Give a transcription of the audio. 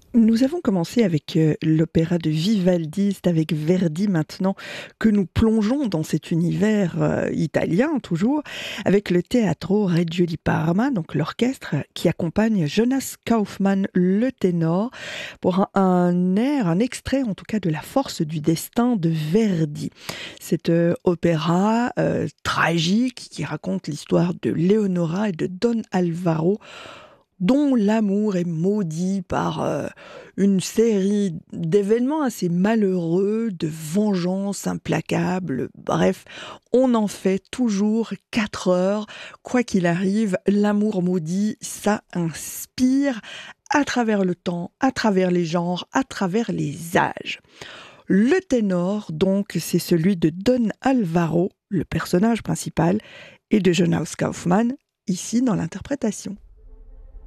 Nous avons commencé avec l'opéra de Vivaldi, c'est avec Verdi maintenant que nous plongeons dans cet univers italien toujours, avec le Teatro Regio di Parma, donc l'orchestre qui accompagne Jonas Kaufmann, le ténor, pour un air, un extrait en tout cas de La Force du destin de Verdi. Cet opéra tragique qui raconte l'histoire de Leonora et de Don Alvaro, dont l'amour est maudit par une série d'événements assez malheureux, de vengeances implacables. Bref, on en fait toujours 4 heures. Quoi qu'il arrive, l'amour maudit, ça inspire à travers le temps, à travers les genres, à travers les âges. Le ténor, donc, c'est celui de Don Alvaro, le personnage principal, et de Jonas Kaufmann, ici dans l'interprétation.